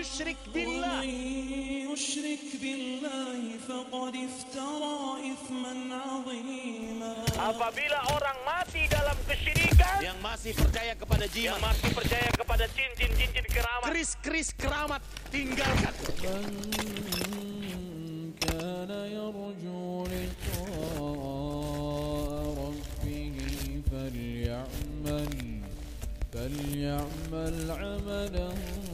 yusyrik billah. يشرك بالله فقد افترى إثما عظيما. Apabila orang mati dalam kesyirikan, yang masih percaya kepada jin, yang masih percaya kepada jin keramat, keris keramat, tinggalkan. من كان يرجو لقاء ربه فليعمل عملا